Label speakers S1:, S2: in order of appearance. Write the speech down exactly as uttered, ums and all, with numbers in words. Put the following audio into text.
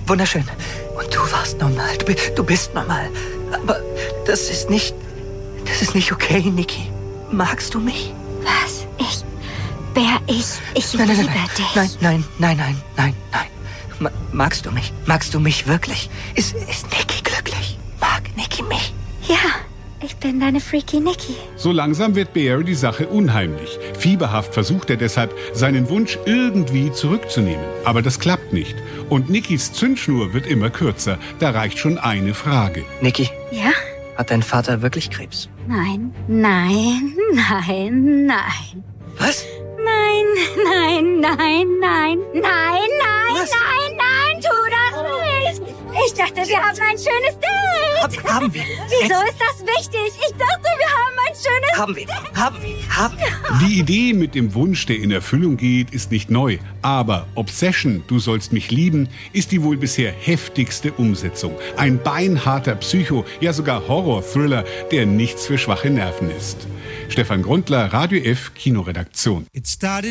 S1: wunderschön. Und du warst normal. Du, du bist normal. Aber das ist nicht... Das ist nicht okay, Niki. Magst du mich?
S2: Was? Ich... Bär, ich... Ich
S1: nein,
S2: liebe
S1: nein, nein,
S2: dich.
S1: Nein, nein, nein, nein, nein, nein. Ma- magst du mich? Magst du mich wirklich? Ist, ist Niki glücklich? Mag Niki mich?
S2: Ja, ich bin deine Freaky Niki.
S3: So langsam wird Bear die Sache unheimlich. Fieberhaft versucht er deshalb, seinen Wunsch irgendwie zurückzunehmen. Aber das klappt nicht. Und Nikis Zündschnur wird immer kürzer. Da reicht schon eine Frage.
S1: Niki,
S2: Ja?
S1: hat dein Vater wirklich Krebs?
S2: Nein, nein, nein, nein.
S1: Was?
S2: Nein, nein, nein, nein, nein, nein,
S1: Was?
S2: nein, nein, tu das nicht. Ich dachte, wir haben ein schönes Date.
S1: Hab, haben wir.
S2: Wieso ist das wichtig? Ich dachte, wir haben ein schönes...
S1: Haben wir. Haben wir. Haben wir.
S3: Die Idee mit dem Wunsch, der in Erfüllung geht, ist nicht neu. Aber Obsession, du sollst mich lieben, ist die wohl bisher heftigste Umsetzung. Ein beinharter Psycho, ja sogar Horror-Thriller, der nichts für schwache Nerven ist. Stefan Grundler, Radio F, Kinoredaktion.
S4: It started